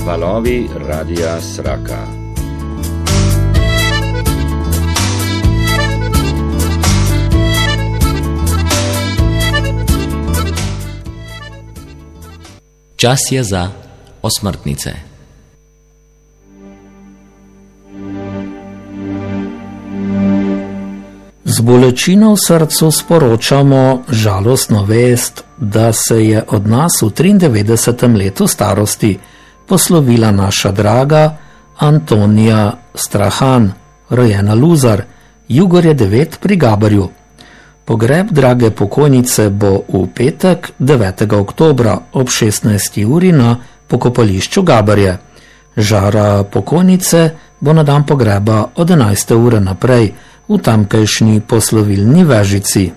Valovi Radia Sraka. Čas je za osmrtnice. Z bolečino v srcu sporočamo žalostno vest, da se je od nas v 93. letu starosti poslovila naša draga Antonija Strahan, rojena Luzar, Jugorje 9 pri Gabarju. Pogreb drage pokojnice bo v petek 9. oktobra ob 16. uri na pokopališču Gabarje. Žara pokojnice bo na dan pogreba od 11. ure naprej v tamkajšnji poslovilni vežici.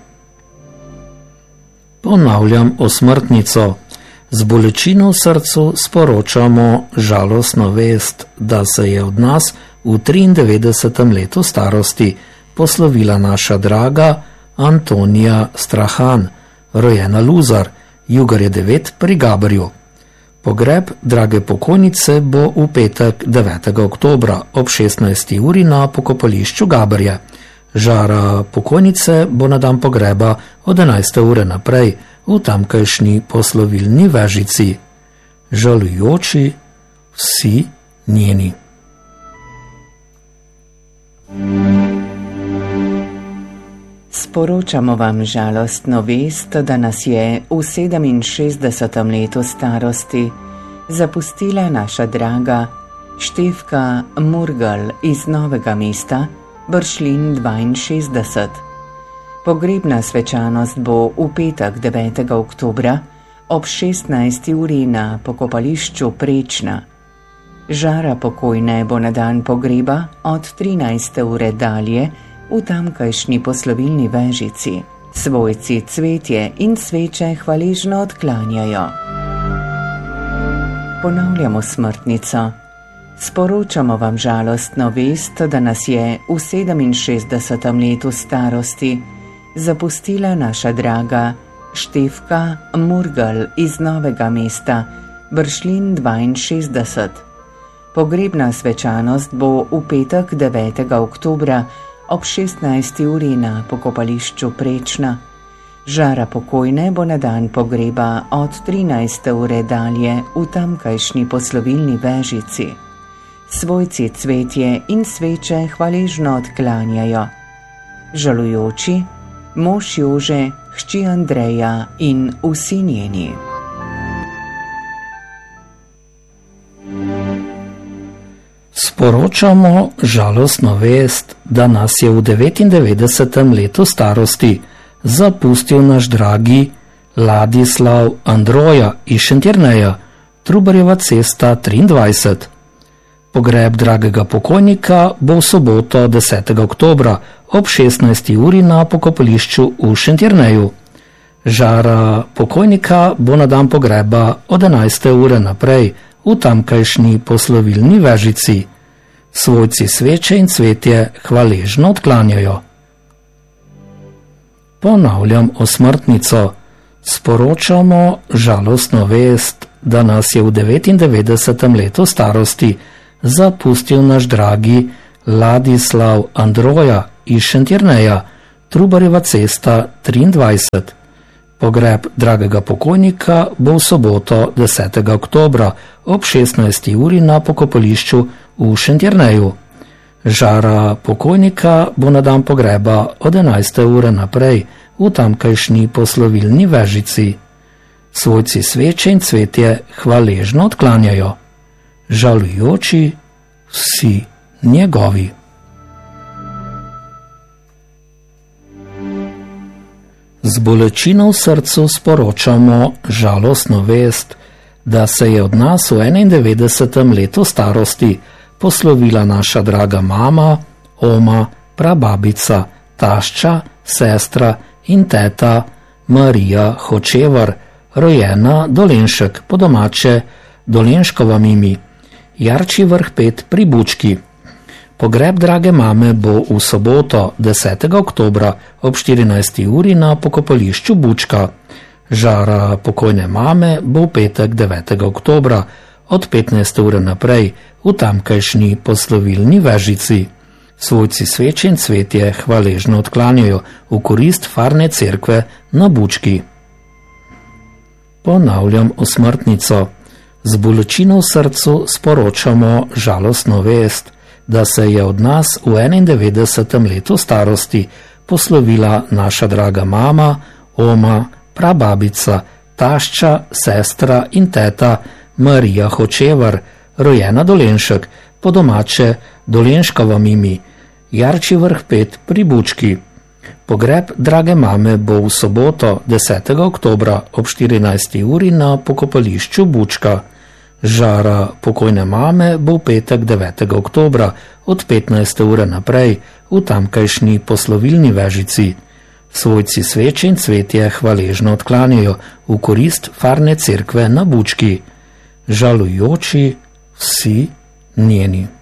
Ponavljam osmrtnico. Z bolečino v srcu sporočamo žalostno vest, da se je od nas v 93. letu starosti poslovila naša draga Antonija Strahan, rojena Luzar, Jugorje 9 pri Gabarju. Pogreb drage pokojnice bo v petek 9. oktobra ob 16. uri na pokopališču Gabarje. Žara pokojnice bo na dan pogreba od 11. ure naprej v tamkajšnji poslovilni vežici. Žalujoči vsi njeni. Sporočamo vam žalostno vest, da nas je v 67. letu starosti zapustila naša draga Štefka Murgel iz Novega mesta, Bršljin 62. Pogrebna svečanost bo v petek 9. oktobra ob 16. uri na pokopališču Prečna. Žara pokojne bo na dan pogreba od 13. ure dalje v tamkajšnji poslovilni vežici. Svojci cvetje in sveče hvaležno odklanjajo. Ponavljamo smrtnico. Sporočamo vam žalostno vest, da nas je v 67. letu starosti zapustila naša draga Štefka Murgel iz Novega mesta, Bršljin 62. Pogrebna svečanost bo v petek 9. oktobra ob 16. uri na pokopališču Prečna. Žara pokojne bo na dan pogreba od 13. ure dalje v tamkajšnji poslovilni vežici. Svojci cvetje in sveče hvaležno odklanjajo. Žalujoči mož Jože, hči Andreja in vsi njeni. Sporočamo žalostno vest, da nas je v 99. letu starosti zapustil naš dragi Ladislav Androja iz Šentjerneja, Trubarjeva cesta 23. Pogreb dragega pokojnika bo v soboto 10. oktobra ob 16. uri na pokopališču v Šentjerneju. Žara pokojnika bo na dan pogreba od 11. ure naprej v tamkajšnji poslovilni vežici. Svojci sveče in cvetje hvaležno odklanjajo. Ponavljam osmrtnico. Sporočamo žalostno vest, da nas je v 99. letu starosti zapustil naš dragi Ladislav Androja iz Šentjerneja, Trubarjeva cesta 23. Pogreb dragega pokojnika bo v soboto 10. oktobra ob 16. uri na pokopališču v Šentjerneju. Žara pokojnika bo na dan pogreba od 11. ure naprej v tamkajšnji poslovilni vežici. Svojci sveče in cvetje hvaležno odklanjajo. Žalujoči vsi njegovi. Z bolečino v srcu sporočamo žalostno vest, da se je od nas v 91. letu starosti poslovila naša draga mama, oma, prababica, tašča, sestra in teta Marija Hočevar, rojena Dolenšek, po domače Dolenškova Mimi, Jarčji vrh 5 pri Bučki. Pogreb drage mame bo v soboto 10. oktobra ob 14. uri na pokopališču Bučka. Žara pokojne mame bo v petek 9. oktobra od 15. ure naprej v tamkajšnji poslovilni Vežici. Svojci sveče in cvetje hvaležno odklanjajo v korist farne cerkve na Bučki. Ponavljam osmrtnico. Z bolečino v srcu sporočamo žalostno vest, da se je od nas v 91. letu starosti poslovila naša draga mama, oma, prababica, tašča, sestra in teta Marija Hočevar, rojena Dolenšek, po domače Dolenškova Mimi, Jarči vrh 5 pri Bučki. Pogreb drage mame bo v soboto 10. oktobra ob 14. uri na pokopališču Bučka. Žara pokojne mame bo v petek 9. oktobra od 15. ure naprej v tamkajšnji poslovilni Vežici. Svojci sveče in cvetje hvaležno odklanjajo v korist farne cerkve na Bučki. Žalujoči vsi njeni.